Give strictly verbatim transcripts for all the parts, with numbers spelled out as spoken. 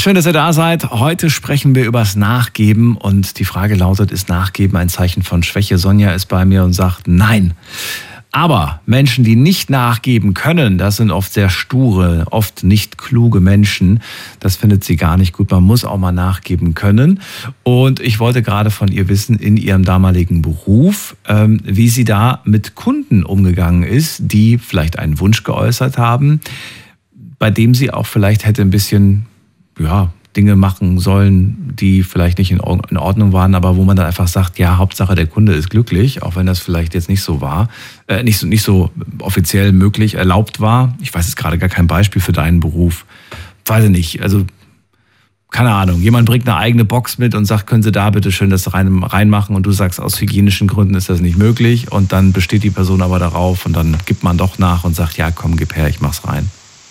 Schön, dass ihr da seid. Heute sprechen wir übers Nachgeben und die Frage lautet, ist Nachgeben ein Zeichen von Schwäche? Sonja ist bei mir und sagt nein. Aber Menschen, die nicht nachgeben können, das sind oft sehr sture, oft nicht kluge Menschen. Das findet sie gar nicht gut. Man muss auch mal nachgeben können. Und ich wollte gerade von ihr wissen, in ihrem damaligen Beruf, ähm, wie sie da mit Kunden umgegangen ist, die vielleicht einen Wunsch geäußert haben, bei dem sie auch vielleicht hätte ein bisschen, ja, Dinge machen sollen, die vielleicht nicht in Ordnung waren, aber wo man dann einfach sagt, ja, Hauptsache der Kunde ist glücklich, auch wenn das vielleicht jetzt nicht so war, äh, nicht so, nicht so offiziell möglich, erlaubt war. Ich weiß jetzt gerade gar kein Beispiel für deinen Beruf. Weiß ich nicht, also keine Ahnung, jemand bringt eine eigene Box mit und sagt, können Sie da bitte schön das rein, reinmachen und du sagst, aus hygienischen Gründen ist das nicht möglich und dann besteht die Person aber darauf und dann gibt man doch nach und sagt, ja, komm, gib her, ich mach's rein.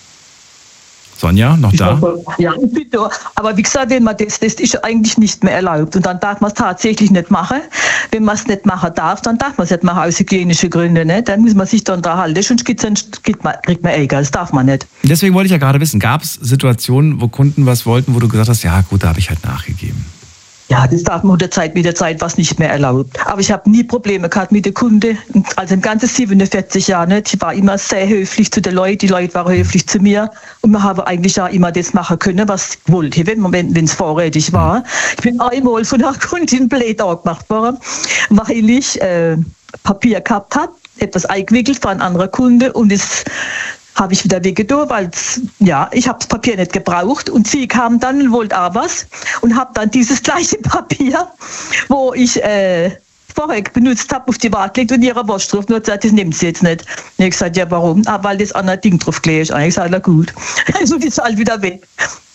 Sonja, noch da? Ja, bitte. Aber wie gesagt, wenn man das, das ist eigentlich nicht mehr erlaubt. Und dann darf man es tatsächlich nicht machen. Wenn man es nicht machen darf, dann darf man es nicht machen aus hygienischen Gründen. Ne? Dann muss man sich dann da halten, sonst kriegt man, kriegt man Ärger. Das darf man nicht. Deswegen wollte ich ja gerade wissen, gab es Situationen, wo Kunden was wollten, wo du gesagt hast, ja gut, da habe ich halt nachgegeben? Ja, das darf man mit der Zeit, mit der Zeit was nicht mehr erlaubt. Aber ich habe nie Probleme gehabt mit den Kunden. Also im ganzen siebenundvierzig Jahren nicht. Ich war immer sehr höflich zu den Leuten, die Leute waren höflich zu mir. Und wir haben eigentlich ja immer das machen können, was ich wollte, wenn es vorrätig war. Ich bin einmal von einer Kundin blöd angemacht worden, weil ich äh, Papier gehabt habe, etwas eingewickelt für einen anderen Kunde und es habe ich wieder weggetan, weil ja, ich habe das Papier nicht gebraucht und sie kam dann und wollte auch was und habe dann dieses gleiche Papier, wo ich äh, vorher benutzt habe, auf die Waage gelegt und ihre Wurst drauf und hat gesagt, das nimmt sie jetzt nicht. Und ich habe gesagt, ja warum? Ah, weil das andere Ding drauf gelegt ist. Ich gesagt, na gut. Also ist halt wieder weg.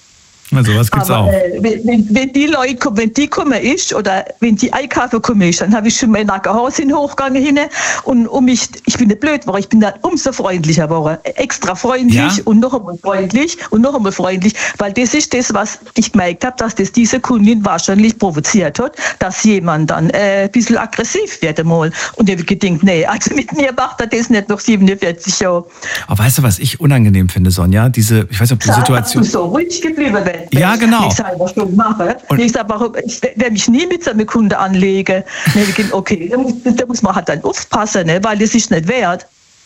Also was gibt's Aber, auch. Äh, wenn, wenn die Leute kommen, wenn die kommen ist oder wenn die einkaufen kommen ist, dann habe ich schon meine Nackenhose hochgegangen hin und um mich, ich bin nicht blöd geworden, ich bin dann umso freundlicher geworden, extra freundlich ja? und noch einmal freundlich und noch einmal freundlich, weil das ist das, was ich gemerkt habe, dass das diese Kundin wahrscheinlich provoziert hat, dass jemand dann äh, ein bisschen aggressiv wird einmal. Und ich habe gedacht, nee, also mit mir macht er das nicht noch siebenundvierzig Jahre. Aber weißt du, was ich unangenehm finde, Sonja? Diese, ich weiß nicht, ob die Situation... so ruhig geblieben bin. Ja, genau. Ich selber schon mache. Und ich sage, warum, ich werde mich nie mit so einem Kunden anlegen. Okay, da muss man halt dann aufpassen, ne? Weil das ist nicht wert.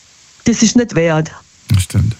Das ist nicht wert. Das stimmt.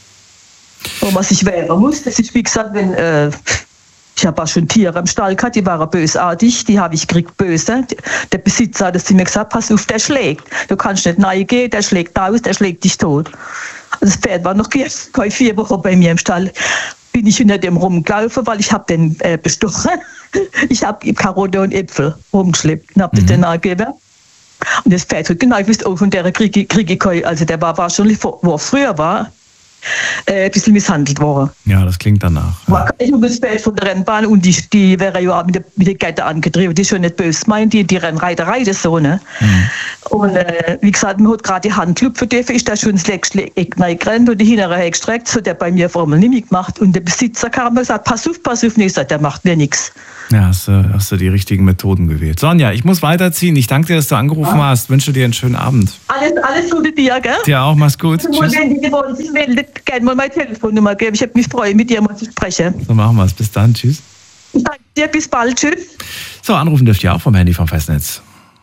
Wo man sich wehren muss, das ist wie gesagt, wenn, äh, ich habe auch schon Tiere im Stall gehabt, die waren bösartig, die habe ich gekriegt böse. Der Besitzer hat zu mir gesagt, pass auf, der schlägt. Du kannst nicht reingehen, der schlägt aus, der schlägt dich tot. Das Pferd war noch keine vier Wochen bei mir im Stall. Bin ich hinter dem rumgelaufen, weil ich habe den äh, bestochen. Ich habe Karotte und Äpfel rumgeschleppt und habe mhm. das dann angegeben. Und das Pferd hat genau gewusst, oh, von der kriege krieg ich keine. Also der war wahrscheinlich, wo er früher war, äh, ein bisschen misshandelt worden. Ja, das klingt danach. Ja. Ich habe das Pferd von der Rennbahn und die, die wäre ja auch mit der, mit der Kette angetrieben. Die ist schon nicht böse gemeint, die, die Rennreiterei, das so, ne? Mhm. Und äh, wie gesagt, man hat gerade die Hand klopfen dürfen, ist da schon ins letzte Eck reingerannt und die hintere gestreckt, so hat der bei mir vor allem nicht gemacht. Und der Besitzer kam und gesagt, pass auf, pass auf, und ich sagte, der macht mir nichts. Ja, hast, hast du die richtigen Methoden gewählt. Sonja, ich muss weiterziehen. Ich danke dir, dass du angerufen ja. hast. Wünsche dir einen schönen Abend. Alles, alles Gute dir, gell? Dir auch, mach's gut. Tschüss. Wenn die wollen, ich will gerne mal meine Telefonnummer geben. Ich habe mich freuen, mit dir mal zu sprechen. So machen wir es. Bis dann. Tschüss. Ich danke dir. Bis bald. Tschüss. So, anrufen dürft ihr auch vom Handy vom Festnetz.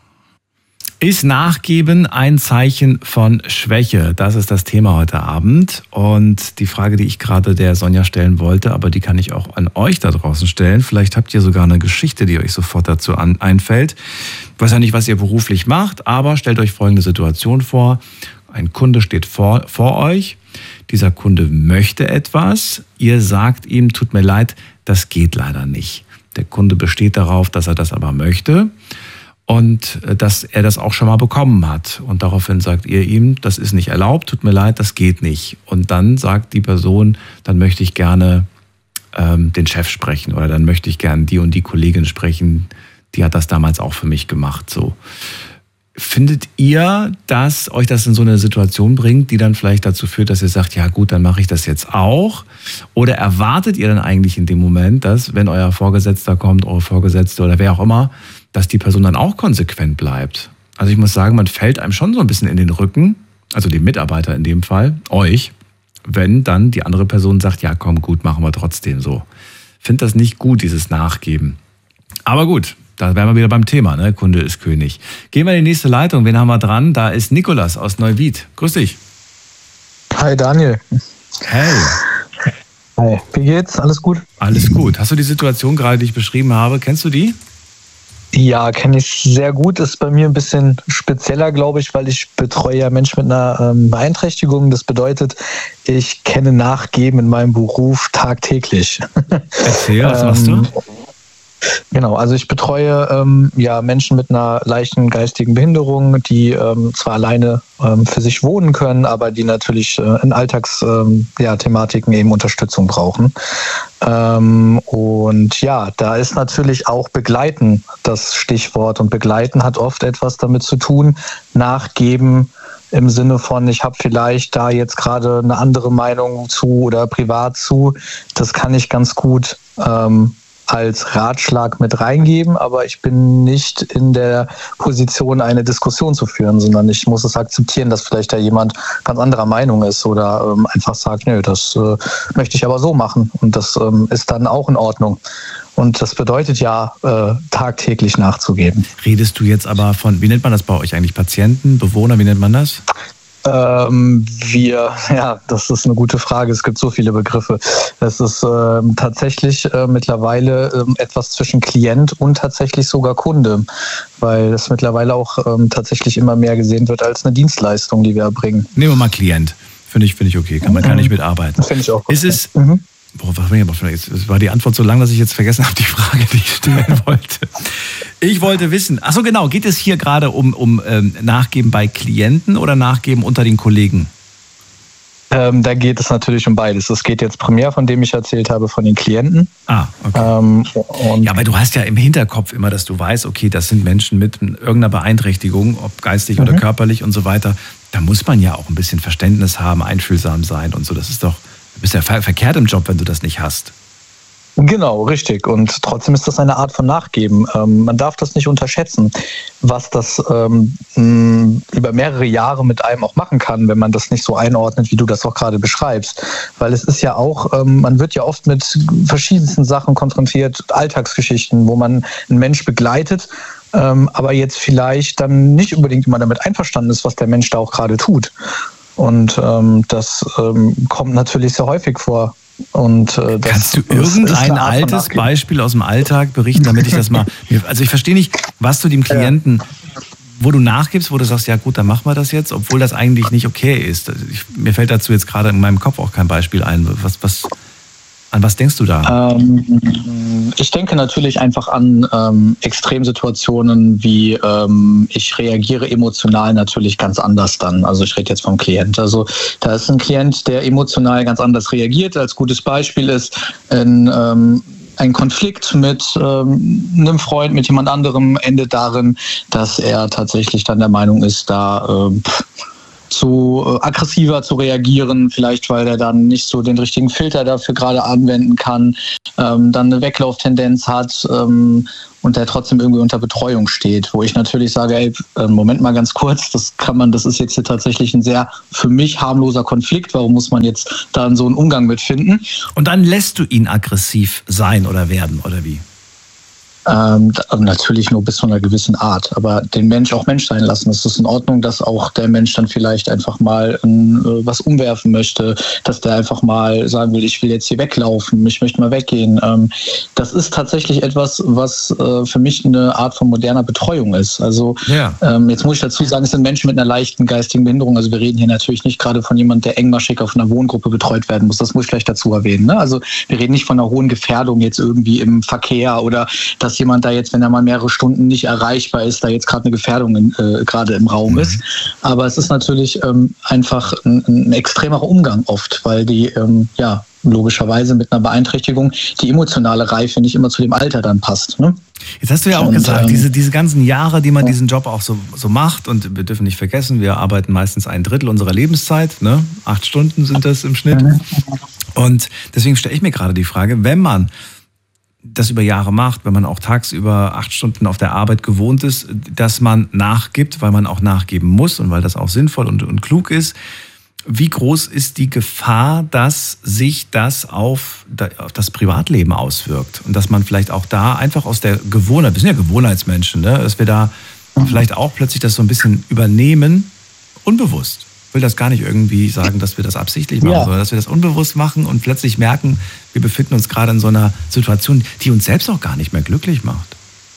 Ist Nachgeben ein Zeichen von Schwäche? Das ist das Thema heute Abend. Und die Frage, die ich gerade der Sonja stellen wollte, aber die kann ich auch an euch da draußen stellen. Vielleicht habt ihr sogar eine Geschichte, die euch sofort dazu an, einfällt. Ich weiß ja nicht, was ihr beruflich macht, aber stellt euch folgende Situation vor. Ein Kunde steht vor, vor euch. Dieser Kunde möchte etwas. Ihr sagt ihm, tut mir leid, das geht leider nicht. Der Kunde besteht darauf, dass er das aber möchte. Und dass er das auch schon mal bekommen hat. Und daraufhin sagt ihr ihm, das ist nicht erlaubt, tut mir leid, das geht nicht. Und dann sagt die Person, dann möchte ich gerne ähm, den Chef sprechen oder dann möchte ich gerne die und die Kollegin sprechen, die hat das damals auch für mich gemacht. So. Findet ihr, dass euch das in so eine Situation bringt, die dann vielleicht dazu führt, dass ihr sagt, ja gut, dann mache ich das jetzt auch? Oder erwartet ihr dann eigentlich in dem Moment, dass, wenn euer Vorgesetzter kommt, eure Vorgesetzte oder wer auch immer, dass die Person dann auch konsequent bleibt? Also ich muss sagen, man fällt einem schon so ein bisschen in den Rücken, also dem Mitarbeiter in dem Fall, euch, wenn dann die andere Person sagt, ja komm, gut, machen wir trotzdem so. finde das nicht gut, dieses Nachgeben. Aber gut, da wären wir wieder beim Thema, ne? Kunde ist König. Gehen wir in die nächste Leitung. Wen haben wir dran? Da ist Nikolas aus Neuwied. Grüß dich. Hi Daniel. Hey. Hi. Wie geht's? Alles gut? Alles gut. Hast du die Situation gerade, die ich beschrieben habe, kennst du die? Ja, kenne ich sehr gut. Ist bei mir ein bisschen spezieller, glaube ich, weil ich betreue ja Menschen mit einer ähm, Beeinträchtigung. Das bedeutet, ich kenne Nachgeben in meinem Beruf tagtäglich. Erzähl, was machst du? Genau, also ich betreue ähm, ja Menschen mit einer leichten geistigen Behinderung, die ähm, zwar alleine ähm, für sich wohnen können, aber die natürlich äh, in Alltagsthematiken ähm, ja, Thematiken eben Unterstützung brauchen. Ähm, und ja, da ist natürlich auch Begleiten das Stichwort. Und Begleiten hat oft etwas damit zu tun, nachgeben im Sinne von, ich habe vielleicht da jetzt gerade eine andere Meinung zu oder privat zu. Das kann ich ganz gut ähm, als Ratschlag mit reingeben, aber ich bin nicht in der Position, eine Diskussion zu führen, sondern ich muss es akzeptieren, dass vielleicht da jemand ganz anderer Meinung ist oder ähm, einfach sagt, nö, das äh, möchte ich aber so machen und das ähm, ist dann auch in Ordnung. Und das bedeutet ja, äh, tagtäglich nachzugeben. Redest du jetzt aber von, wie nennt man das bei euch eigentlich, Patienten, Bewohner, wie nennt man das? Ähm, wir, ja, das ist eine gute Frage. Es gibt so viele Begriffe. Es ist ähm, tatsächlich äh, mittlerweile ähm, etwas zwischen Klient und tatsächlich sogar Kunde, weil es mittlerweile auch ähm, tatsächlich immer mehr gesehen wird als eine Dienstleistung, die wir erbringen. Nehmen wir mal Klient. Finde ich, finde ich okay. Kann man gar nicht mitarbeiten. Finde ich auch gut. Ist es, mhm. Boah, was jetzt war die Antwort so lang, dass ich jetzt vergessen habe, die Frage, die ich stellen wollte. Ich wollte wissen, ach so genau, geht es hier gerade um, um ähm, Nachgeben bei Klienten oder Nachgeben unter den Kollegen? Ähm, da geht es natürlich um beides. Es geht jetzt primär, von dem ich erzählt habe, von den Klienten. Ah, okay. Ähm, und ja, aber du hast ja im Hinterkopf immer, dass du weißt, okay, das sind Menschen mit irgendeiner Beeinträchtigung, ob geistig mhm. oder körperlich und so weiter. Da muss man ja auch ein bisschen Verständnis haben, einfühlsam sein und so. Das ist doch, du bist ja ver- verkehrt im Job, wenn du das nicht hast. Genau, richtig. Und trotzdem ist das eine Art von Nachgeben. Ähm, man darf das nicht unterschätzen, was das ähm, mh, über mehrere Jahre mit einem auch machen kann, wenn man das nicht so einordnet, wie du das auch gerade beschreibst. Weil es ist ja auch, ähm, man wird ja oft mit verschiedensten Sachen konfrontiert, Alltagsgeschichten, wo man einen Mensch begleitet, ähm, aber jetzt vielleicht dann nicht unbedingt immer damit einverstanden ist, was der Mensch da auch gerade tut. Und ähm, das ähm, kommt natürlich sehr häufig vor. Und, äh, das, Kannst du irgendein altes Beispiel aus dem Alltag berichten, damit ich das mal... Also ich verstehe nicht, was du dem Klienten, ja. wo du nachgibst, wo du sagst, ja gut, dann machen wir das jetzt, obwohl das eigentlich nicht okay ist. Ich, mir fällt dazu jetzt gerade in meinem Kopf auch kein Beispiel ein. Was, was, an was denkst du da? Ähm, ich denke natürlich einfach an ähm, Extremsituationen, wie ähm, ich reagiere emotional natürlich ganz anders dann. Also ich rede jetzt vom Klient. Also da ist ein Klient, der emotional ganz anders reagiert. Als gutes Beispiel ist ein, ähm, ein Konflikt mit ähm, einem Freund, mit jemand anderem endet darin, dass er tatsächlich dann der Meinung ist, da ähm, zu äh, aggressiver zu reagieren, vielleicht weil er dann nicht so den richtigen Filter dafür gerade anwenden kann, ähm, dann eine Weglauftendenz hat ähm, und der trotzdem irgendwie unter Betreuung steht, wo ich natürlich sage, ey, äh, Moment mal ganz kurz, das kann man, das ist jetzt hier tatsächlich ein sehr für mich harmloser Konflikt, warum muss man jetzt da so einen Umgang mit finden? Und dann lässt du ihn aggressiv sein oder werden, oder wie? Ähm, natürlich nur bis zu einer gewissen Art, aber den Mensch auch Mensch sein lassen. Es ist in Ordnung, dass auch der Mensch dann vielleicht einfach mal ähm, was umwerfen möchte, dass der einfach mal sagen will, ich will jetzt hier weglaufen, ich möchte mal weggehen. Ähm, das ist tatsächlich etwas, was äh, für mich eine Art von moderner Betreuung ist. Also ja. ähm, jetzt muss ich dazu sagen, es sind Menschen mit einer leichten geistigen Behinderung. Also wir reden hier natürlich nicht gerade von jemandem, der engmaschig auf einer Wohngruppe betreut werden muss. Das muss ich gleich dazu erwähnen. Ne? Also wir reden nicht von einer hohen Gefährdung jetzt irgendwie im Verkehr oder dass jemand da jetzt, wenn er mal mehrere Stunden nicht erreichbar ist, da jetzt gerade eine Gefährdung in, äh, gerade im Raum mhm. ist. Aber es ist natürlich ähm, einfach ein, ein extremerer Umgang oft, weil die ähm, ja logischerweise mit einer Beeinträchtigung die emotionale Reife nicht immer zu dem Alter dann passt. Ne? Jetzt hast du ja auch und, gesagt, ähm, diese, diese ganzen Jahre, die man ja. diesen Job auch so, so macht, und wir dürfen nicht vergessen, wir arbeiten meistens ein Drittel unserer Lebenszeit, ne? Acht Stunden sind das im Schnitt. Mhm. Und deswegen stelle ich mir gerade die Frage, wenn man das über Jahre macht, wenn man auch tagsüber acht Stunden auf der Arbeit gewohnt ist, dass man nachgibt, weil man auch nachgeben muss und weil das auch sinnvoll und, und klug ist. Wie groß ist die Gefahr, dass sich das auf das Privatleben auswirkt? Und dass man vielleicht auch da einfach aus der Gewohnheit, wir sind ja Gewohnheitsmenschen, ne? Dass wir da vielleicht auch plötzlich das so ein bisschen übernehmen, unbewusst. Ich will das gar nicht irgendwie sagen, dass wir das absichtlich machen, ja. sondern dass wir das unbewusst machen und plötzlich merken, wir befinden uns gerade in so einer Situation, die uns selbst auch gar nicht mehr glücklich macht.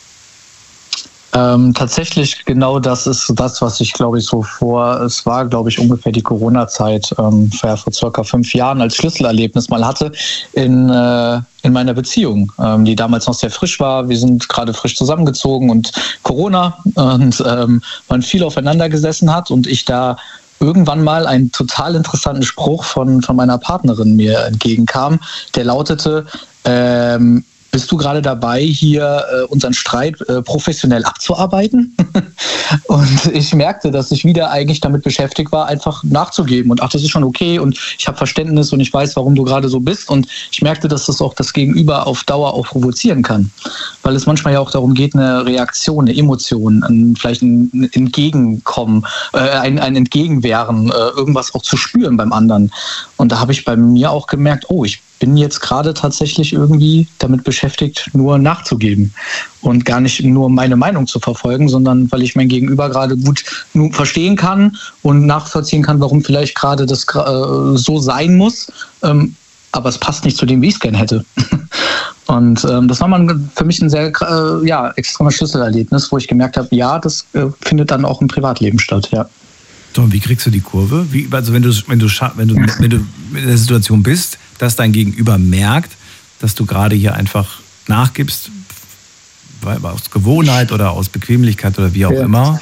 Ähm, tatsächlich genau das ist das, was ich glaube ich so vor, es war glaube ich ungefähr die Corona-Zeit, ähm, vor, vor circa fünf Jahren als Schlüsselerlebnis mal hatte in, äh, in meiner Beziehung, ähm, die damals noch sehr frisch war. Wir sind gerade frisch zusammengezogen und Corona und ähm, man viel aufeinander gesessen hat und ich da irgendwann mal einen total interessanten Spruch von, von meiner Partnerin mir entgegenkam, der lautete, ähm, bist du gerade dabei, hier äh, unseren Streit äh, professionell abzuarbeiten? Und ich merkte, dass ich wieder eigentlich damit beschäftigt war, einfach nachzugeben. Und ach, das ist schon okay und ich habe Verständnis und ich weiß, warum du gerade so bist. Und ich merkte, dass das auch das Gegenüber auf Dauer auch provozieren kann. Weil es manchmal ja auch darum geht, eine Reaktion, eine Emotion, ein, vielleicht ein Entgegenkommen, äh, ein, ein Entgegenwehren, äh, irgendwas auch zu spüren beim anderen. Und da habe ich bei mir auch gemerkt, oh, ich bin jetzt gerade tatsächlich irgendwie damit beschäftigt, nur nachzugeben und gar nicht nur meine Meinung zu verfolgen, sondern weil ich mein Gegenüber gerade gut nur verstehen kann und nachvollziehen kann, warum vielleicht gerade das äh, so sein muss, ähm, aber es passt nicht zu dem, wie ich es gerne hätte. Und ähm, das war mal für mich ein sehr äh, ja, extremes Schlüsselerlebnis, wo ich gemerkt habe, ja, das äh, findet dann auch im Privatleben statt, ja. So, und wie kriegst du die Kurve? Wie, also wenn du, wenn du, wenn du, wenn du in der Situation bist, dass dein Gegenüber merkt, dass du gerade hier einfach nachgibst, aus Gewohnheit oder aus Bequemlichkeit oder wie auch ja. immer?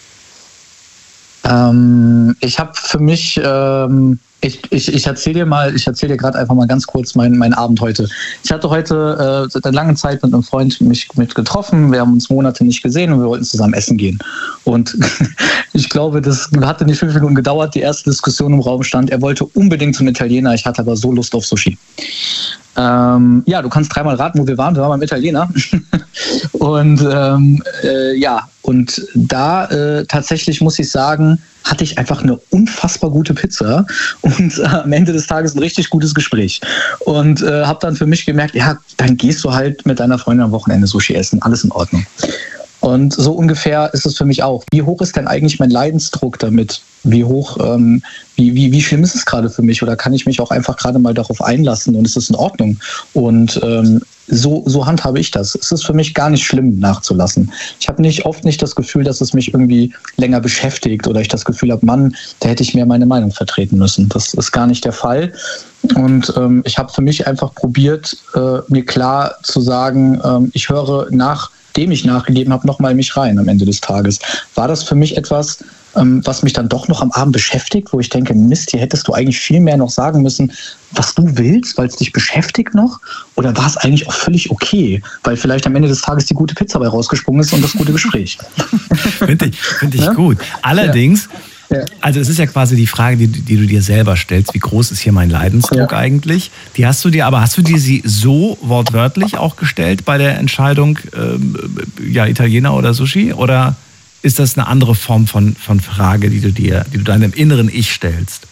Ähm, ich habe für mich, ähm, ich, ich, ich erzähle dir mal, ich erzähle dir gerade einfach mal ganz kurz meinen mein Abend heute. Ich hatte heute äh, seit einer langen Zeit mit einem Freund mich mit getroffen. Wir haben uns Monate nicht gesehen und wir wollten zusammen essen gehen. Und ich glaube, das hatte nicht fünf Minuten gedauert, die erste Diskussion im Raum stand. Er wollte unbedingt zum Italiener, ich hatte aber so Lust auf Sushi. Ähm, ja, du kannst dreimal raten, wo wir waren. Wir waren beim Italiener. und ähm, äh, ja, und da äh, tatsächlich muss ich sagen, hatte ich einfach eine unfassbar gute Pizza und äh, am Ende des Tages ein richtig gutes Gespräch. Und äh, habe dann für mich gemerkt, ja, dann gehst du halt mit deiner Freundin am Wochenende Sushi essen. Alles in Ordnung. Und so ungefähr ist es für mich auch. Wie hoch ist denn eigentlich mein Leidensdruck damit? Wie hoch, ähm, wie, wie, wie schlimm ist es gerade für mich? Oder kann ich mich auch einfach gerade mal darauf einlassen und es ist in Ordnung? Und ähm, so, so handhabe ich das. Es ist für mich gar nicht schlimm, nachzulassen. Ich habe nicht, oft nicht das Gefühl, dass es mich irgendwie länger beschäftigt oder ich das Gefühl habe, Mann, da hätte ich mehr meine Meinung vertreten müssen. Das ist gar nicht der Fall. Und ähm, ich habe für mich einfach probiert, äh, mir klar zu sagen, ähm, ich höre nach, dem ich nachgegeben habe, nochmal mich rein am Ende des Tages. War das für mich etwas, ähm, was mich dann doch noch am Abend beschäftigt, wo ich denke, Mist, hier hättest du eigentlich viel mehr noch sagen müssen, was du willst, weil es dich beschäftigt noch? Oder war es eigentlich auch völlig okay, weil vielleicht am Ende des Tages die gute Pizza bei rausgesprungen ist und das gute Gespräch? Finde ich, find ich ja? gut. Allerdings, ja. also es ist ja quasi die Frage, die, die du dir selber stellst, wie groß ist hier mein Leidensdruck ja. eigentlich? Die hast du dir, aber hast du dir sie so wortwörtlich auch gestellt bei der Entscheidung, ähm, ja, Italiener oder Sushi? Oder ist das eine andere Form von, von Frage, die du dir, die du deinem inneren Ich stellst?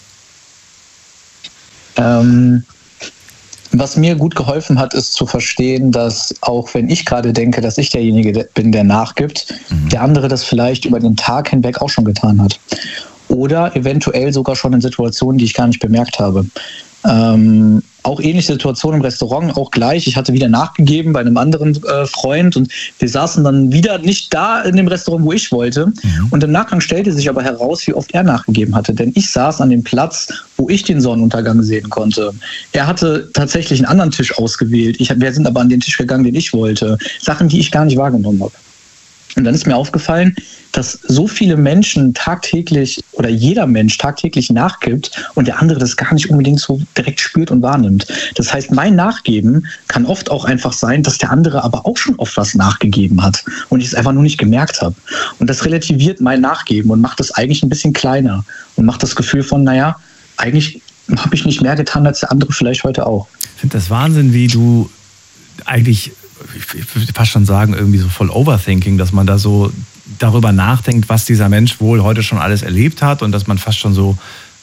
Ähm, was mir gut geholfen hat, ist zu verstehen, dass auch wenn ich gerade denke, dass ich derjenige bin, der nachgibt, mhm. der andere das vielleicht über den Tag hinweg auch schon getan hat. Oder eventuell sogar schon in Situationen, die ich gar nicht bemerkt habe. Ähm, auch ähnliche Situationen im Restaurant, auch gleich. Ich hatte wieder nachgegeben bei einem anderen äh, Freund und wir saßen dann wieder nicht da in dem Restaurant, wo ich wollte. Mhm. Und im Nachgang stellte sich aber heraus, wie oft er nachgegeben hatte. Denn ich saß an dem Platz, wo ich den Sonnenuntergang sehen konnte. Er hatte tatsächlich einen anderen Tisch ausgewählt. Ich, wir sind aber an den Tisch gegangen, den ich wollte. Sachen, die ich gar nicht wahrgenommen habe. Und dann ist mir aufgefallen, dass so viele Menschen tagtäglich oder jeder Mensch tagtäglich nachgibt und der andere das gar nicht unbedingt so direkt spürt und wahrnimmt. Das heißt, mein Nachgeben kann oft auch einfach sein, dass der andere aber auch schon oft was nachgegeben hat und ich es einfach nur nicht gemerkt habe. Und das relativiert mein Nachgeben und macht es eigentlich ein bisschen kleiner und macht das Gefühl von, naja, eigentlich habe ich nicht mehr getan als der andere vielleicht heute auch. Ich finde das Wahnsinn, wie du eigentlich, ich würde fast schon sagen, irgendwie so voll Overthinking, dass man da so darüber nachdenkt, was dieser Mensch wohl heute schon alles erlebt hat und dass man fast schon so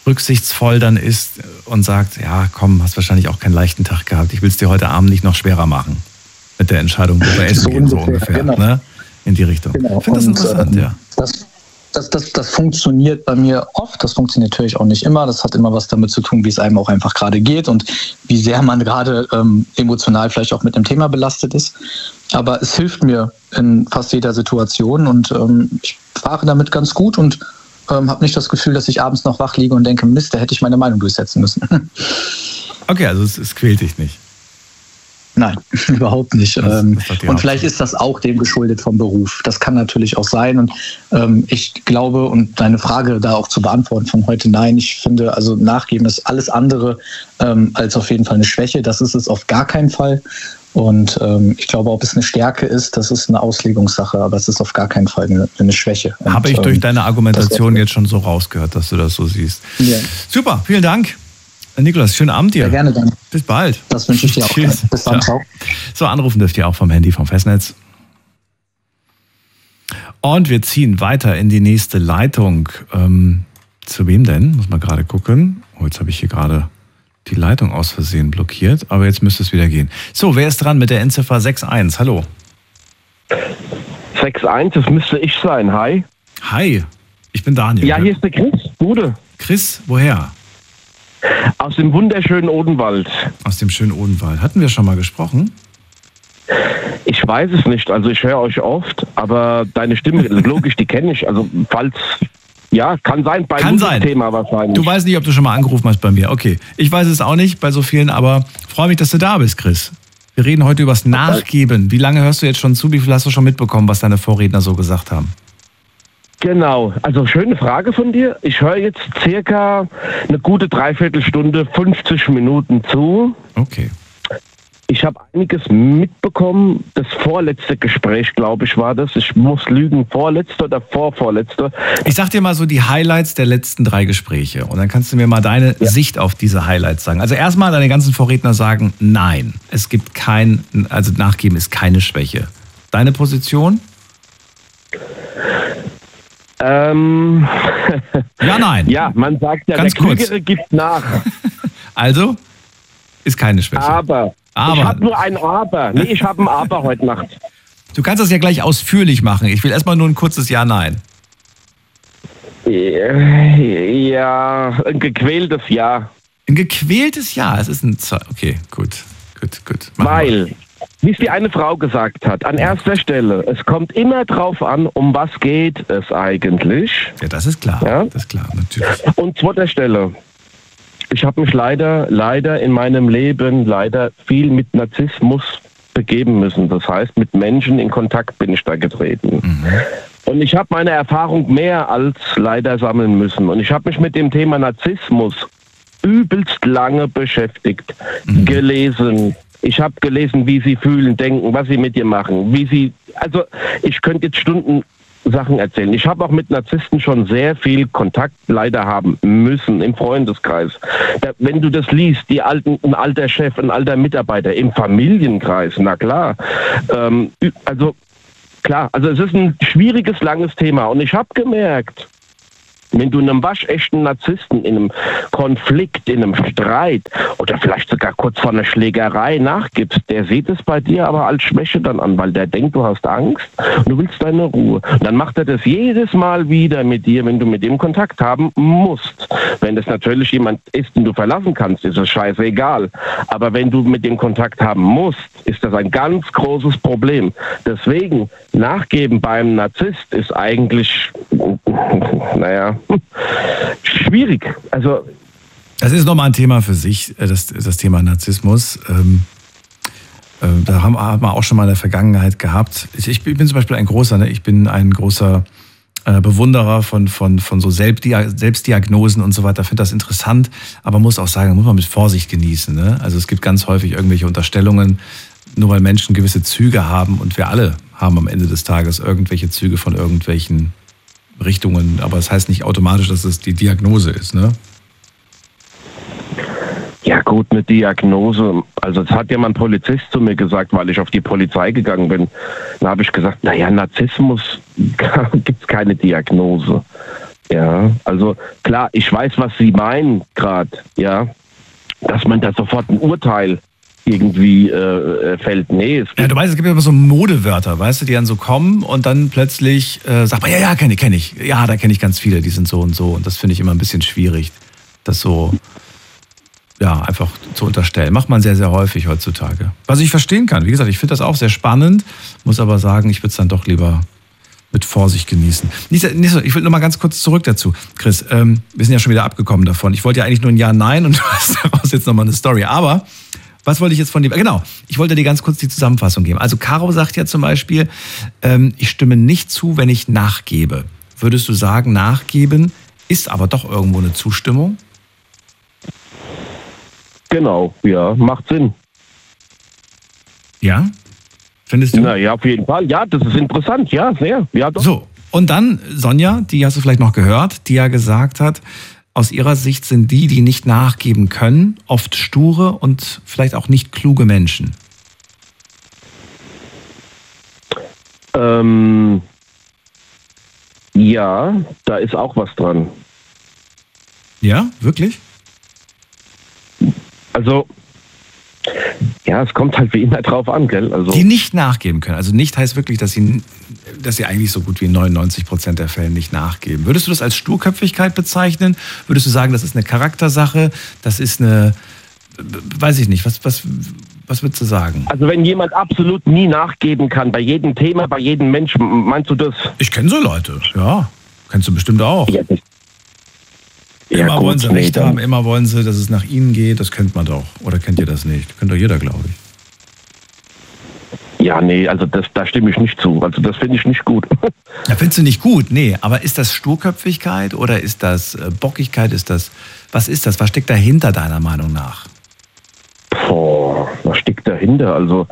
rücksichtsvoll dann ist und sagt, ja komm, hast wahrscheinlich auch keinen leichten Tag gehabt, ich will es dir heute Abend nicht noch schwerer machen mit der Entscheidung, wo wir essen so gehen, so ungefähr, ungefähr, genau. ne? In die Richtung. Genau. Ich finde das Und, interessant, ähm, ja. Das, das, das, das funktioniert bei mir oft, das funktioniert natürlich auch nicht immer, das hat immer was damit zu tun, wie es einem auch einfach gerade geht und wie sehr man gerade ähm, emotional vielleicht auch mit dem Thema belastet ist. Aber es hilft mir in fast jeder Situation und ähm, ich fahre damit ganz gut und ähm, habe nicht das Gefühl, dass ich abends noch wach liege und denke, Mist, da hätte ich meine Meinung durchsetzen müssen. Okay, also es, es quält dich nicht. Nein, überhaupt nicht. Das, ähm, das und vielleicht ist das auch dem geschuldet vom Beruf. Das kann natürlich auch sein. Und ähm, ich glaube, und deine Frage da auch zu beantworten von heute, nein, ich finde, also Nachgeben ist alles andere ähm, als auf jeden Fall eine Schwäche. Das ist es auf gar keinen Fall. Und ähm, ich glaube, ob es eine Stärke ist, das ist eine Auslegungssache, aber es ist auf gar keinen Fall eine, eine Schwäche. Habe ich und, durch ähm, deine Argumentation jetzt schon so rausgehört, dass du das so siehst. Ja. Super, vielen Dank. Niklas, schönen Abend dir. Sehr gerne dann. Bis bald. Das wünsche ich dir auch. Tschüss. Bis dann, ciao. So, anrufen dürft ihr auch vom Handy vom Festnetz. Und wir ziehen weiter in die nächste Leitung. Ähm, zu wem denn? Muss man gerade gucken. Oh, jetzt habe ich hier gerade die Leitung aus Versehen blockiert, aber jetzt müsste es wieder gehen. So, wer ist dran mit der Endziffer sechs eins? Hallo. sechs eins, das müsste ich sein. Hi. Hi, ich bin Daniel. Ja, hier ist der Chris. Gute. Chris, woher? Aus dem wunderschönen Odenwald. Aus dem schönen Odenwald. Hatten wir schon mal gesprochen? Ich weiß es nicht, also ich höre euch oft, aber deine Stimme, logisch, die kenne ich. Also falls, ja, kann sein, bei Kann sein. Thema wahrscheinlich. Du weißt nicht, ob du schon mal angerufen hast bei mir. Okay, ich weiß es auch nicht bei so vielen, aber freue mich, dass du da bist, Chris. Wir reden heute über das Nachgeben. Wie lange hörst du jetzt schon zu? Wie viel hast du schon mitbekommen, was deine Vorredner so gesagt haben? Genau, also schöne Frage von dir. Ich höre jetzt circa eine gute Dreiviertelstunde, fünfzig Minuten zu. Okay. Ich habe einiges mitbekommen. Das vorletzte Gespräch, glaube ich, war das. Ich muss lügen, vorletzte oder vorvorletzte. Ich sag dir mal so die Highlights der letzten drei Gespräche und dann kannst du mir mal deine ja. Sicht auf diese Highlights sagen. Also erstmal deine ganzen Vorredner sagen, nein, es gibt kein, also Nachgeben ist keine Schwäche. Deine Position? Ähm. Ja, nein. Ja, man sagt ja, Ganz der Klügere kurz. gibt nach. Also, ist keine Schwäche. Aber. Aber. Ich habe nur ein Aber. Nee, ich habe ein Aber heute Nacht. Du kannst das ja gleich ausführlich machen. Ich will erstmal nur ein kurzes Ja-Nein. Ja, ein gequältes Ja. Ein gequältes Ja. Es ist ein. Z- okay, gut. Gut, gut. Machen Weil, wie es die eine Frau gesagt hat, an erster Stelle, es kommt immer drauf an, um was geht es eigentlich. wir. Ja, das ist klar. Ja? Das ist klar, natürlich. Und zweiter Stelle, ich habe mich leider, leider in meinem Leben leider viel mit Narzissmus begeben müssen. Das heißt, mit Menschen in Kontakt bin ich da getreten. Mhm. Und ich habe meine Erfahrung mehr als leider sammeln müssen. Und ich habe mich mit dem Thema Narzissmus übelst lange beschäftigt, mhm. gelesen. Ich habe gelesen, wie sie fühlen, denken, was sie mit dir machen, wie sie, also ich könnte jetzt Stunden Sachen erzählen. Ich habe auch mit Narzissten schon sehr viel Kontakt leider haben müssen im Freundeskreis. Da, wenn du das liest, die alten, ein alter Chef, ein alter Mitarbeiter im Familienkreis, na klar. Ähm, also klar, also es ist ein schwieriges, langes Thema und ich habe gemerkt, wenn du einem waschechten Narzissten in einem Konflikt, in einem Streit oder vielleicht sogar kurz vor einer Schlägerei nachgibst, der sieht es bei dir aber als Schwäche dann an, weil der denkt, du hast Angst und du willst deine Ruhe. Und dann macht er das jedes Mal wieder mit dir, wenn du mit ihm Kontakt haben musst. Wenn das natürlich jemand ist, den du verlassen kannst, ist es scheißegal. Aber wenn du mit dem Kontakt haben musst, ist das ein ganz großes Problem. Deswegen, Nachgeben beim Narzisst ist eigentlich, naja, schwierig. Also Das ist nochmal ein Thema für sich, das, das Thema Narzissmus. Ähm, äh, da haben, haben wir auch schon mal in der Vergangenheit gehabt. Ich, ich bin zum Beispiel ein großer, ne? ich bin ein großer äh, Bewunderer von, von, von so Selbstdia- Selbstdiagnosen und so weiter. Ich finde das interessant, aber muss auch sagen, muss man mit Vorsicht genießen. Ne? Also es gibt ganz häufig irgendwelche Unterstellungen, nur weil Menschen gewisse Züge haben und wir alle haben am Ende des Tages irgendwelche Züge von irgendwelchen Richtungen, aber das heißt nicht automatisch, dass es die Diagnose ist, ne? Ja gut, eine Diagnose. Also das hat ja mal ein Polizist zu mir gesagt, weil ich auf die Polizei gegangen bin. Da habe ich gesagt, naja, Narzissmus gibt es keine Diagnose. Ja, also klar, ich weiß, was Sie meinen gerade, ja, dass man da sofort ein Urteil irgendwie äh, fällt. Nee, es ja, du weißt, es gibt ja immer so Modewörter, weißt du, die dann so kommen und dann plötzlich äh, sagt man, ja, ja, kenne ich, kenne ich. Ja, da kenne ich ganz viele, die sind so und so. Und das finde ich immer ein bisschen schwierig, das so, ja, einfach zu unterstellen. Macht man sehr, sehr häufig heutzutage. Was ich verstehen kann. Wie gesagt, ich finde das auch sehr spannend, muss aber sagen, ich würde es dann doch lieber mit Vorsicht genießen. Nicht, nicht so, ich will noch mal ganz kurz zurück dazu. Chris, ähm, wir sind ja schon wieder abgekommen davon. Ich wollte ja eigentlich nur ein Ja, Nein und du hast daraus jetzt noch mal eine Story. Aber was wollte ich jetzt von dir? Genau, ich wollte dir ganz kurz die Zusammenfassung geben. Also Caro sagt ja zum Beispiel, ähm, ich stimme nicht zu, wenn ich nachgebe. Würdest du sagen, nachgeben ist aber doch irgendwo eine Zustimmung? Genau, ja, macht Sinn. Ja? Findest du? Na ja, auf jeden Fall. Ja, das ist interessant. Ja, sehr. Ja, doch. So, und dann Sonja, die hast du vielleicht noch gehört, die ja gesagt hat, aus ihrer Sicht sind die, die nicht nachgeben können, oft sture und vielleicht auch nicht kluge Menschen. Ähm, ja, da ist auch was dran. Ja, wirklich? Also, ja, es kommt halt wie immer drauf an, gell? Also, die nicht nachgeben können. Also nicht heißt wirklich, dass sie, dass sie eigentlich so gut wie in neunundneunzig Prozent der Fälle nicht nachgeben. Würdest du das als Sturköpfigkeit bezeichnen? Würdest du sagen, das ist eine Charaktersache? Das ist eine, weiß ich nicht, was, was, was würdest du sagen? Also wenn jemand absolut nie nachgeben kann, bei jedem Thema, bei jedem Menschen, meinst du das? Ich kenne so Leute, ja. Kennst du bestimmt auch. Ja, das Immer ja, gut, wollen sie nee, Recht dann- haben, immer wollen sie, dass es nach ihnen geht. Das kennt man doch. Oder kennt ihr das nicht? Kennt doch jeder, glaube ich. Ja, nee, also das, da stimme ich nicht zu. Also das finde ich nicht gut. Ja, findest du nicht gut? Nee, aber ist das Sturköpfigkeit oder ist das äh, Bockigkeit? Ist das, was ist das? Was steckt dahinter deiner Meinung nach? Boah, was steckt dahinter? Also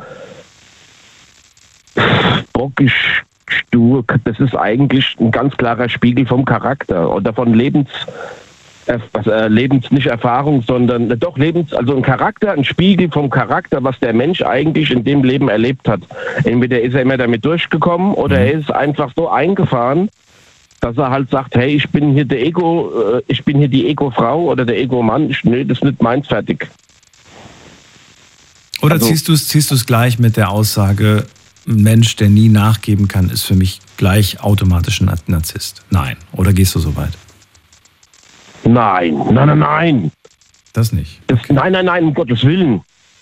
bockig, stur, das ist eigentlich ein ganz klarer Spiegel vom Charakter oder von Lebens, äh, was, äh, Lebens nicht Erfahrung, sondern äh, doch Lebens, also ein Charakter, ein Spiegel vom Charakter, was der Mensch eigentlich in dem Leben erlebt hat. Entweder ist er immer damit durchgekommen oder er ist einfach so eingefahren, dass er halt sagt, hey, ich bin hier der Ego, äh, ich bin hier die Ego-Frau oder der Ego-Mann, ich, nee, das ist nicht meins, fertig. Oder Also- ziehst du es ziehst du es gleich mit der Aussage, ein Mensch, der nie nachgeben kann, ist für mich gleich automatisch ein Narzisst? Nein. Oder gehst du so weit? Nein, nein, nein, nein. Das nicht. Das, nein, nein, nein, um Gottes Willen.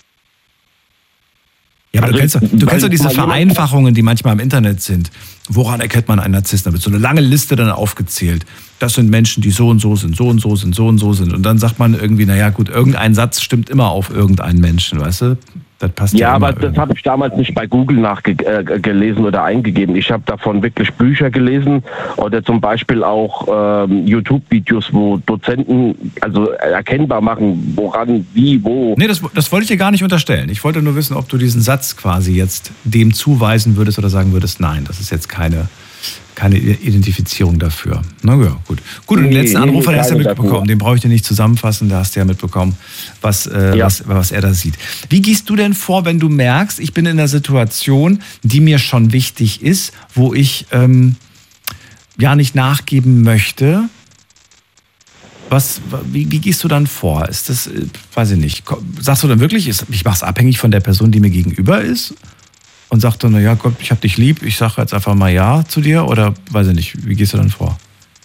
Ja, aber Also, du kennst, doch- du weil kennst doch diese mal jemand- Vereinfachungen, die manchmal im Internet sind. Woran erkennt man einen Narzissten? Da wird so eine lange Liste dann aufgezählt. Das sind Menschen, die so und so sind, so und so sind, so und so sind. Und dann sagt man irgendwie, naja gut, irgendein Satz stimmt immer auf irgendeinen Menschen, weißt du? Das passt ja, Ja, immer aber das irgendwie. habe ich damals nicht bei Google nachgelesen oder eingegeben. Ich habe davon wirklich Bücher gelesen oder zum Beispiel auch ähm, YouTube-Videos, wo Dozenten also erkennbar machen, woran, wie, wo. Nee, das, das wollte ich dir gar nicht unterstellen. Ich wollte nur wissen, ob du diesen Satz quasi jetzt dem zuweisen würdest oder sagen würdest, nein, das ist jetzt keine, keine Identifizierung dafür. Na ja, gut. Gut, und den Nee, letzten nee, Anrufer, den hast du ja keine mitbekommen. dafür. Den brauche ich dir nicht zusammenfassen, da hast du ja mitbekommen, was, äh, Ja. was, was er da sieht. Wie gehst du denn vor, wenn du merkst, ich bin in einer Situation, die mir schon wichtig ist, wo ich ähm, ja nicht nachgeben möchte? Was, wie, wie gehst du dann vor? Ist das, äh, weiß ich nicht, ko- sagst du dann wirklich, ist, ich mache es abhängig von der Person, die mir gegenüber ist? Und sagst du, na ja, Gott, ich hab dich lieb, ich sage jetzt einfach mal Ja zu dir? Oder weiß ich nicht, wie gehst du dann vor?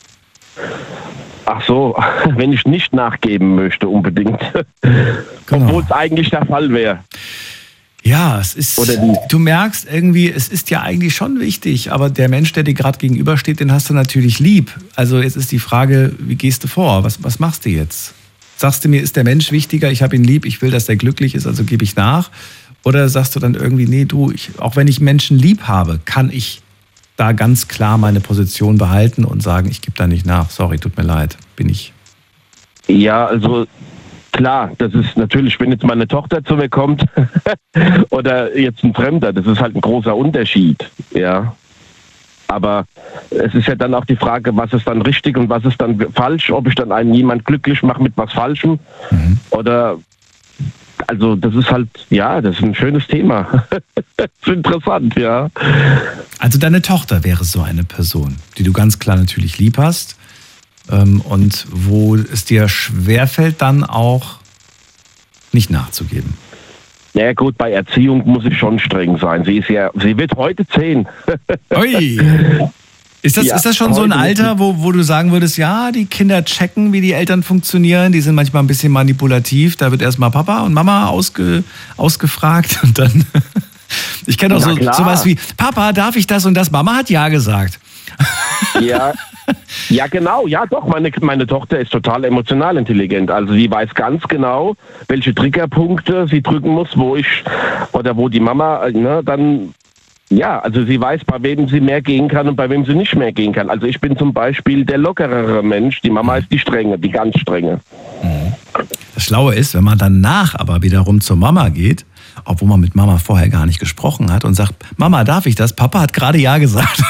Ach so, wenn ich nicht nachgeben möchte unbedingt. Genau. Obwohl es eigentlich der Fall wäre. Ja, es ist, Oder wie? du merkst irgendwie, es ist ja eigentlich schon wichtig, aber der Mensch, der dir gerade gegenübersteht, den hast du natürlich lieb. Also jetzt ist die Frage, wie gehst du vor? Was, was machst du jetzt? Sagst du mir, ist der Mensch wichtiger, ich habe ihn lieb, ich will, dass er glücklich ist, also gebe ich nach? Oder sagst du dann irgendwie, nee, du, ich, auch wenn ich Menschen lieb habe, kann ich da ganz klar meine Position behalten und sagen, ich gebe da nicht nach. Sorry, tut mir leid, bin ich. Ja, also klar, das ist natürlich, wenn jetzt meine Tochter zu mir kommt oder jetzt ein Fremder, das ist halt ein großer Unterschied, ja. Aber es ist ja dann auch die Frage, was ist dann richtig und was ist dann falsch, ob ich dann einen jemand glücklich mache mit was Falschem Mhm. oder, also das ist halt, ja, das ist ein schönes Thema. Das ist interessant, ja. Also deine Tochter wäre so eine Person, die du ganz klar natürlich lieb hast, ähm, und wo es dir schwerfällt, dann auch nicht nachzugeben? Ja gut, bei Erziehung muss ich schon streng sein. Sie ist ja, sie wird heute zehn. Ui. Ist das, Ja, ist das schon so ein heute Alter, wo, wo du sagen würdest, ja, die Kinder checken, wie die Eltern funktionieren, die sind manchmal ein bisschen manipulativ, da wird erstmal Papa und Mama ausge, ausgefragt und dann, ich kenne auch Na so klar. sowas wie, Papa, darf ich das und das? Mama hat ja gesagt. Ja, ja genau, ja doch, meine, meine Tochter ist total emotional intelligent. Also sie weiß ganz genau, welche Triggerpunkte sie drücken muss, wo ich, oder wo die Mama, ne, dann, ja, also sie weiß, bei wem sie mehr gehen kann und bei wem sie nicht mehr gehen kann. Also ich bin zum Beispiel der lockerere Mensch, die Mama ist die strenge, die ganz strenge. Das Schlaue ist, wenn man danach aber wiederum zur Mama geht, obwohl man mit Mama vorher gar nicht gesprochen hat und sagt, Mama, darf ich das? Papa hat gerade ja gesagt.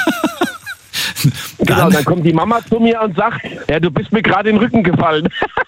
Genau, dann kommt die Mama zu mir und sagt, ja, du bist mir gerade in den Rücken gefallen.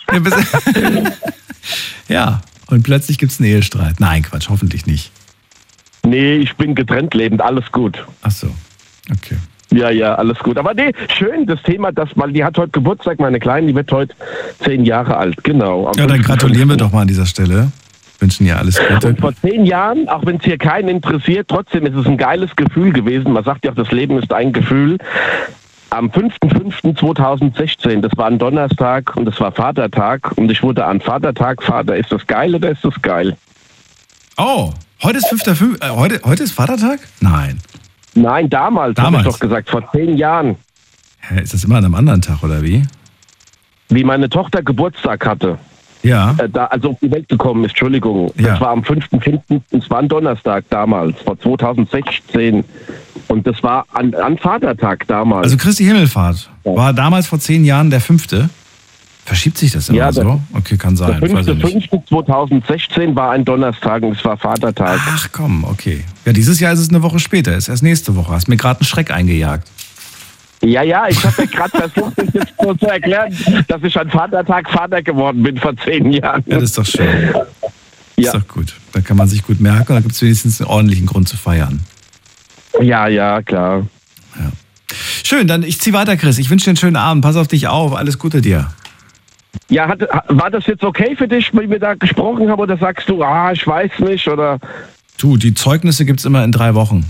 Ja, und plötzlich gibt es einen Ehestreit. Nein, Quatsch, hoffentlich nicht. Nee, ich bin getrennt lebend, alles gut. Ach so, okay. Ja, ja, alles gut. Aber nee, schön, das Thema, das mal, die hat heute Geburtstag, meine Kleine, die wird heute zehn Jahre alt, genau. Ja, dann gratulieren wir doch mal an dieser Stelle. Wünschen ihr alles Gute. Und vor zehn Jahren, auch wenn es hier keinen interessiert, trotzdem ist es ein geiles Gefühl gewesen. Man sagt ja auch, das Leben ist ein Gefühl. Am fünfter fünfter zweitausendsechzehn, das war ein Donnerstag und das war Vatertag und ich wurde an Vatertag Vater. Ist das geil oder ist das geil? Oh, heute ist fünfter fünfter Äh, heute, heute ist Vatertag? Nein. Nein, damals, Damals. habe ich doch gesagt, vor zehn Jahren. Hä, ist das immer an einem anderen Tag, oder wie? Wie meine Tochter Geburtstag hatte. Ja. Äh, da, also auf die Welt gekommen ist, Entschuldigung. Ja. Das war am fünfter fünfter Es war ein Donnerstag damals, vor zweitausendsechzehn. Und das war an, an Vatertag damals. Also Christi Himmelfahrt war damals vor zehn Jahren der fünfte. Verschiebt sich das immer Ja, so? Okay, kann sein. Der weiß ich fünfter nicht. fünfter zweitausendsechzehn war ein Donnerstag und es war Vatertag. Ach komm, okay. Ja, dieses Jahr ist es eine Woche später, ist erst nächste Woche. Hast mir gerade einen Schreck eingejagt. Ja, ja, ich habe ja gerade versucht, das jetzt so zu erklären, dass ich an Vatertag Vater geworden bin vor zehn Jahren. Ja, das ist doch schön. Das Ja. ist doch gut. Da kann man sich gut merken und da gibt es wenigstens einen ordentlichen Grund zu feiern. Ja, ja, klar. Schön, dann ich zieh weiter, Chris. Ich wünsche dir einen schönen Abend. Pass auf dich auf. Alles Gute dir. Ja, hat, war das jetzt okay für dich, wie wir da gesprochen haben, oder sagst du, ah, ich weiß nicht, oder? Du, die Zeugnisse gibt es immer in drei Wochen.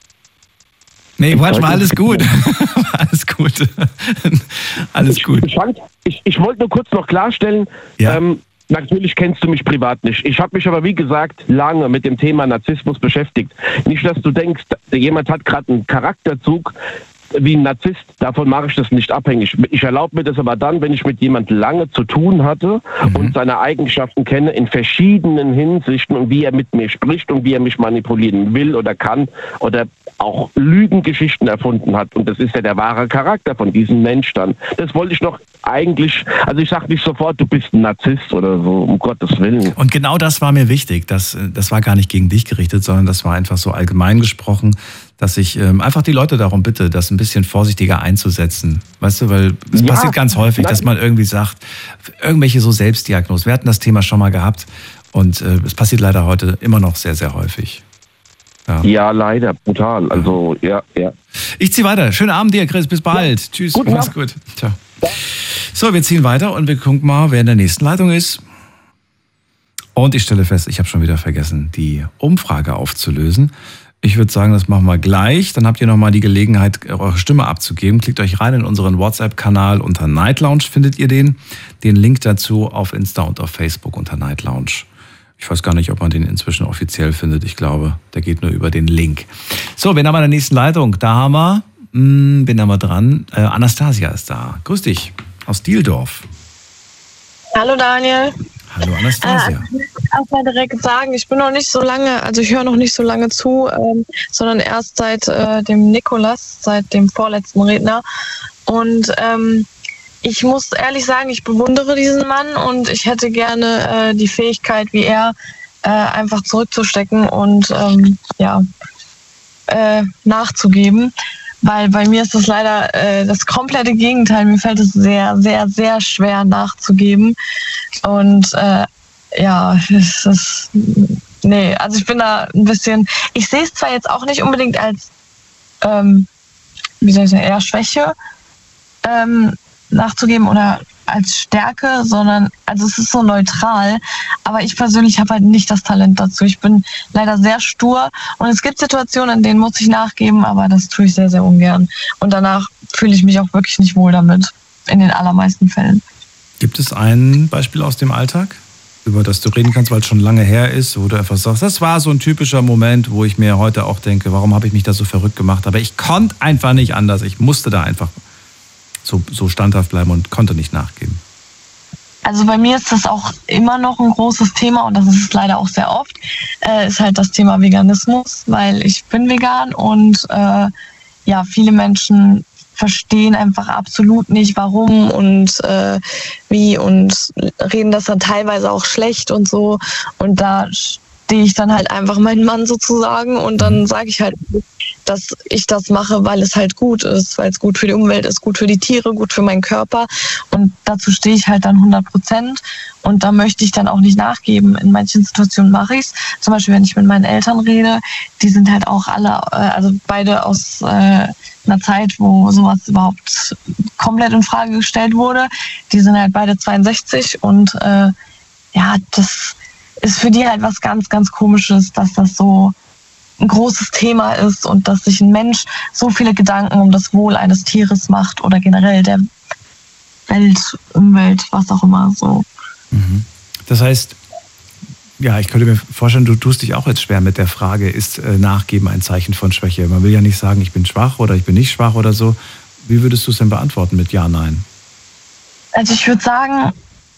Nee, Quatsch, war alles gut. alles gut. alles gut. Ich, fand, ich, ich wollte nur kurz noch klarstellen, Ja. ähm, natürlich kennst du mich privat nicht. Ich habe mich aber, wie gesagt, lange mit dem Thema Narzissmus beschäftigt. Nicht, dass du denkst, jemand hat gerade einen Charakterzug wie ein Narzisst, davon mache ich das nicht abhängig. Ich erlaube mir das aber dann, wenn ich mit jemand lange zu tun hatte Mhm. und seine Eigenschaften kenne in verschiedenen Hinsichten und wie er mit mir spricht und wie er mich manipulieren will oder kann oder auch Lügengeschichten erfunden hat. Und das ist ja der wahre Charakter von diesem Mensch dann. Das wollte ich noch eigentlich, also ich sage nicht sofort, du bist ein Narzisst oder so, um Gottes Willen. Und genau das war mir wichtig. Das, das war gar nicht gegen dich gerichtet, sondern das war einfach so allgemein gesprochen, dass ich ähm, einfach die Leute darum bitte, das ein bisschen vorsichtiger einzusetzen. Weißt du, weil es Ja, passiert ganz häufig, nein. dass man irgendwie sagt, irgendwelche so Selbstdiagnosen. Wir hatten das Thema schon mal gehabt und äh, es passiert leider heute immer noch sehr, sehr häufig. Ja. Ja, leider, brutal. Also, ja, ja. Ich ziehe weiter. Schönen Abend dir, Chris. Bis bald. Tschüss. Guten Mach's Abend. gut. Ciao. So, wir ziehen weiter und wir gucken mal, wer in der nächsten Leitung ist. Und ich stelle fest, ich habe schon wieder vergessen, die Umfrage aufzulösen. Ich würde sagen, das machen wir gleich. Dann habt ihr nochmal die Gelegenheit, eure Stimme abzugeben. Klickt euch rein in unseren WhatsApp-Kanal unter Night Lounge, findet ihr den. Den Link dazu auf Insta und auf Facebook unter Night Lounge. Ich weiß gar nicht, ob man den inzwischen offiziell findet. Ich glaube, der geht nur über den Link. So, wen haben wir in der nächsten Leitung? Da haben wir, mh, wen haben wir dran? Äh, Anastasia ist da. Grüß dich, aus Dieldorf. Hallo Daniel. Hallo Anastasia. Äh, ich muss erstmal direkt sagen, ich bin noch nicht so lange, also ich höre noch nicht so lange zu, ähm, sondern erst seit äh, dem Nikolas, seit dem vorletzten Redner. Und ähm, ich muss ehrlich sagen, ich bewundere diesen Mann und ich hätte gerne äh, die Fähigkeit, wie er, äh, einfach zurückzustecken und ähm, ja, äh, nachzugeben. Weil bei mir ist das leider äh, das komplette Gegenteil. Mir fällt es sehr, sehr, sehr schwer nachzugeben. Und äh, ja, es ist, nee, also ich bin da ein bisschen, ich sehe es zwar jetzt auch nicht unbedingt als, ähm, wie soll ich sagen, eher Schwäche, ähm, nachzugeben oder als Stärke, sondern, also es ist so neutral, aber ich persönlich habe halt nicht das Talent dazu. Ich bin leider sehr stur und es gibt Situationen, in denen muss ich nachgeben, aber das tue ich sehr, sehr ungern. Und danach fühle ich mich auch wirklich nicht wohl damit, in den allermeisten Fällen. Gibt es ein Beispiel aus dem Alltag, über das du reden kannst, weil es schon lange her ist, wo du einfach sagst, das war so ein typischer Moment, wo ich mir heute auch denke, warum habe ich mich da so verrückt gemacht? Aber ich konnte einfach nicht anders. Ich musste da einfach so, so standhaft bleiben und konnte nicht nachgeben. Also bei mir ist das auch immer noch ein großes Thema und das ist es leider auch sehr oft, äh, ist halt das Thema Veganismus, weil ich bin vegan und äh, ja, viele Menschen verstehen einfach absolut nicht, warum und äh, wie und reden das dann teilweise auch schlecht und so. Und da stehe ich dann halt einfach meinen Mann sozusagen und dann sage ich halt, dass ich das mache, weil es halt gut ist, weil es gut für die Umwelt ist, gut für die Tiere, gut für meinen Körper. Und dazu stehe ich halt dann hundert Prozent. Und da möchte ich dann auch nicht nachgeben. In manchen Situationen mache ich es. Zum Beispiel, wenn ich mit meinen Eltern rede, die sind halt auch alle, also beide aus äh, einer Zeit, wo sowas überhaupt komplett in Frage gestellt wurde. Die sind halt beide zweiundsechzig und äh, ja, das ist für die halt was ganz, ganz Komisches, dass das so ein großes Thema ist und dass sich ein Mensch so viele Gedanken um das Wohl eines Tieres macht oder generell der Welt, Umwelt, was auch immer so. Das heißt, ja, ich könnte mir vorstellen, du tust dich auch jetzt schwer mit der Frage, ist äh, Nachgeben ein Zeichen von Schwäche? Man will ja nicht sagen, ich bin schwach oder ich bin nicht schwach oder so. Wie würdest du es denn beantworten mit Ja, Nein? Also ich würde sagen,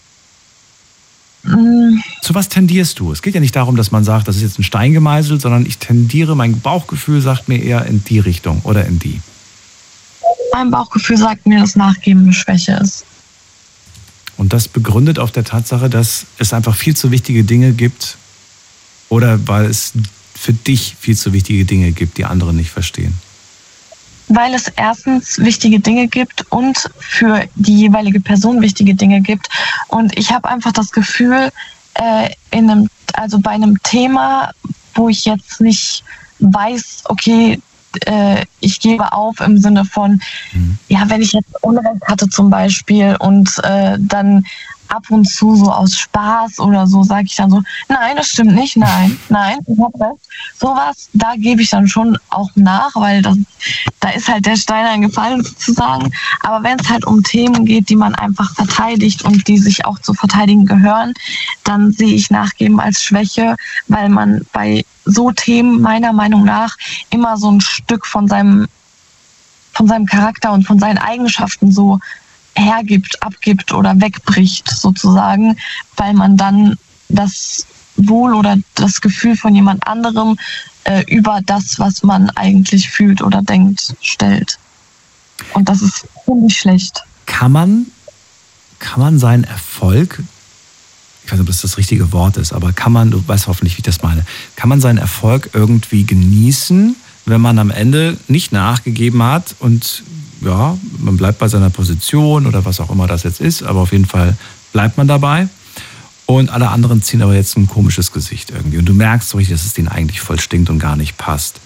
zu was tendierst du? Es geht ja nicht darum, dass man sagt, das ist jetzt ein Stein gemeißelt, sondern ich tendiere, mein Bauchgefühl sagt mir eher in die Richtung oder in die. Mein Bauchgefühl sagt mir, dass Nachgeben eine Schwäche ist. Und das begründet auf der Tatsache, dass es einfach viel zu wichtige Dinge gibt oder weil es für dich viel zu wichtige Dinge gibt, die andere nicht verstehen? Weil es erstens wichtige Dinge gibt und für die jeweilige Person wichtige Dinge gibt. Und ich habe einfach das Gefühl, äh, in einem, also bei einem Thema, wo ich jetzt nicht weiß, okay, äh, ich gebe auf im Sinne von, mhm. ja, wenn ich jetzt Unrecht hatte zum Beispiel und äh, dann ab und zu so aus Spaß oder so sage ich dann so, nein, das stimmt nicht, nein, nein, ich habe recht. Sowas, da gebe ich dann schon auch nach, weil das, da ist halt der Stein eingefallen sozusagen. Aber wenn es halt um Themen geht, die man einfach verteidigt und die sich auch zu verteidigen gehören, dann sehe ich Nachgeben als Schwäche, weil man bei so Themen meiner Meinung nach immer so ein Stück von seinem, von seinem Charakter und von seinen Eigenschaften so hergibt, abgibt oder wegbricht sozusagen, weil man dann das Wohl oder das Gefühl von jemand anderem äh, über das, was man eigentlich fühlt oder denkt, stellt. Und das ist ziemlich schlecht. Kann man, kann man seinen Erfolg, ich weiß nicht, ob das das richtige Wort ist, aber kann man, du weißt hoffentlich, wie ich das meine, kann man seinen Erfolg irgendwie genießen, wenn man am Ende nicht nachgegeben hat und ja, man bleibt bei seiner Position oder was auch immer das jetzt ist, aber auf jeden Fall bleibt man dabei. Und alle anderen ziehen aber jetzt ein komisches Gesicht irgendwie. Und du merkst so richtig, dass es denen eigentlich voll stinkt und gar nicht passt.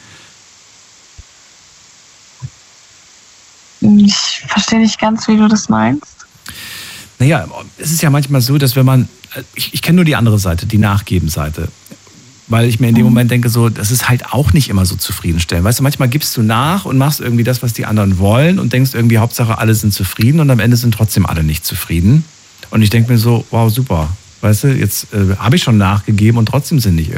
Ich verstehe nicht ganz, wie du das meinst. Naja, es ist ja manchmal so, dass wenn man, ich, ich kenne nur die andere Seite, die Nachgeben-Seite. Weil ich mir in dem Moment denke, so, das ist halt auch nicht immer so zufriedenstellend. Weißt du, manchmal gibst du nach und machst irgendwie das, was die anderen wollen und denkst irgendwie, Hauptsache alle sind zufrieden und am Ende sind trotzdem alle nicht zufrieden. Und ich denke mir so, wow, super. Weißt du, jetzt äh, habe ich schon nachgegeben und trotzdem sind nicht